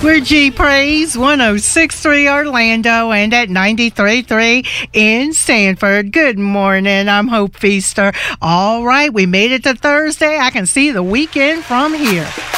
We're G Praise 106.3 Orlando and at 93.3 in Sanford. Good morning. I'm Hope Feaster. All right, we made it to Thursday. I can see the weekend from here.